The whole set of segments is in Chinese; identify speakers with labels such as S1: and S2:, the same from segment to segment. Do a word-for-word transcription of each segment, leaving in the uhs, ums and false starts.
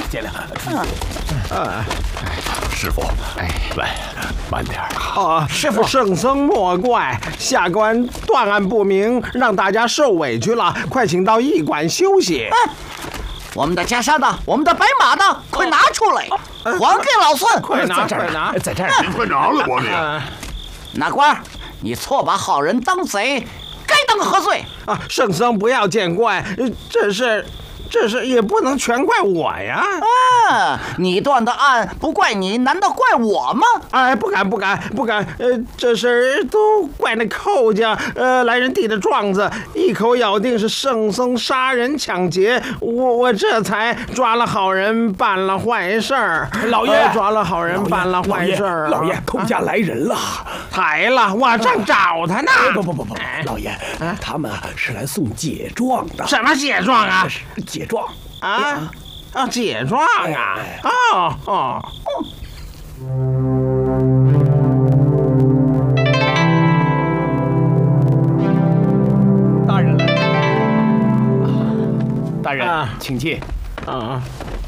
S1: 见谅。
S2: 啊，
S1: 师傅，哎，来，慢点。
S2: 啊，师傅，圣僧莫怪，下官断案不明，让大家受委屈了，快请到驿馆休息。
S3: 哎，我们的袈裟呢？我们的白马呢？快拿出来，还给老孙！
S2: 快拿，快拿，
S1: 在这儿，
S4: 你快拿了我你。
S3: 哪官，你错把好人当贼，该当何罪？
S2: 啊，圣僧不要见怪，这是。这是也不能全怪我呀！
S3: 啊，你断的案不怪你，难道怪我吗？
S2: 哎，不敢不敢不敢！呃，这事儿都怪那寇家，呃，来人递的状子，一口咬定是圣僧杀人抢劫，我我这才抓了好人，办了坏事儿。
S1: 老爷，
S2: 呃、抓了好人，办了坏事儿。
S1: 老爷，寇家来人了，
S2: 来了，我正找他呢。
S1: 不不不不，老爷，他们是来送解状的。
S2: 什么解状啊？
S1: 解状
S2: 啊啊！解状啊！哦哦。
S1: 大人来了。大人，啊、请进。
S2: 啊。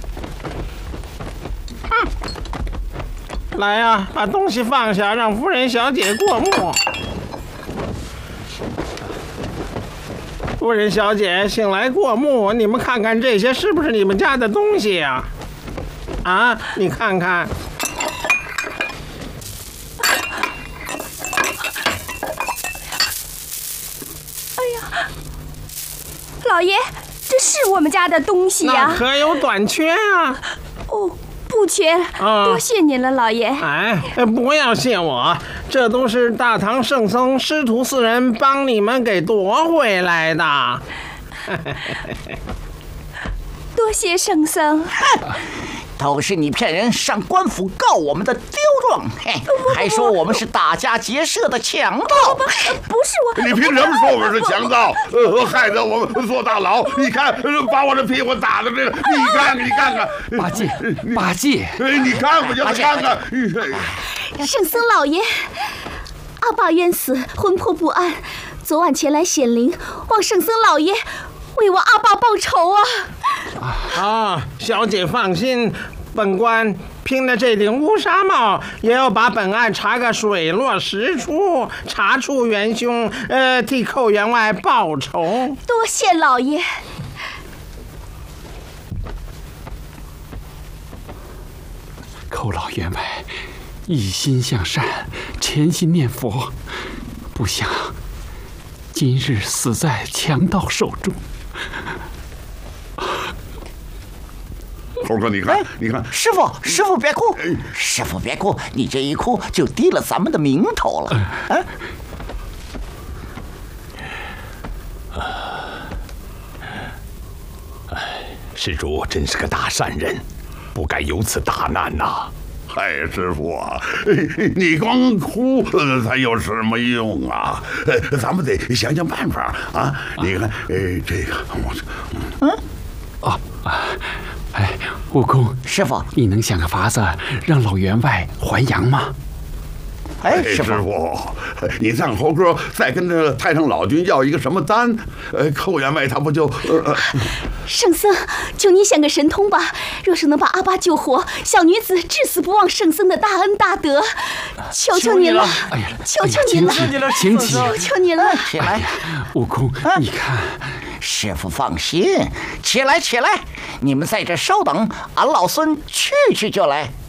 S2: 嗯。来呀、啊，把东西放下，让夫人小姐过目。夫人小姐，请来过目，你们看看这些是不是你们家的东西呀？啊，你看看。
S5: 哎呀，老爷，这是我们家的东西呀、啊。
S2: 那可有短缺啊？
S5: 哦，不缺，啊、多谢您了，老爷。
S2: 哎，不要谢我，这都是大唐圣僧师徒四人帮你们给夺回来的。
S5: 多谢圣僧。
S3: 都是你骗人，上官府告我们的刁状，嘿，还说我们是打家劫舍的强盗。
S5: 不，不是我。
S4: 你凭什么说我们是强盗？呃，害得我们坐大牢。你看，把我的屁股打的这个，你看看，你看看。
S1: 八戒，八戒，
S4: 你看不就看看。
S5: 圣僧老爷，阿爸冤死，魂魄不安，昨晚前来显灵，望圣僧老爷为我阿爸报仇啊！
S2: 啊，小姐放心，本官拼了这顶乌纱帽，也要把本案查个水落石出，查出元凶，呃，替寇员外报仇。
S5: 多谢老爷。
S6: 寇老员外一心向善，潜心念佛，不想今日死在强盗手中。
S4: 猴哥，你看，你看，
S3: 师傅，师傅别哭，师傅别哭，你这一哭就低了咱们的名头了。
S1: 啊！哎，施主真是个大善人，不该有此大难呐、啊。
S4: 嗨，师傅啊，你光哭才有什么用啊？咱们得想想办法啊！你看，呃，这个，
S3: 嗯，
S6: 哦，哎，悟空，
S3: 师傅，
S6: 你能想个法子让老员外还阳吗？
S3: 哎，
S4: 师傅，你让猴哥再跟着太上老君要一个什么丹？呃，寇员外他不就……呃、
S5: 圣僧，求你想个神通吧！若是能把阿爸救活，小女子至死不忘圣僧的大恩大德，求求你了！
S6: 哎呀，
S5: 求求你了！
S6: 请起，
S5: 求求你了！
S3: 起来，
S6: 悟空，你看，
S3: 师傅放心，起来起来，你们在这稍等，俺老孙去去就来。